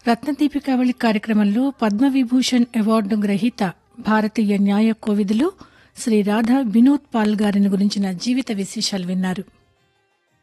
రత్నదీపికావళి కార్యక్రమంలో పద్మవిభూషణ్ అవార్డు గ్రహీత భారతీయ న్యాయ కోవిదులు శ్రీ రాధా వినోద్ పాల్ గారిని గురించిన జీవిత విశేషాలు విన్నారు.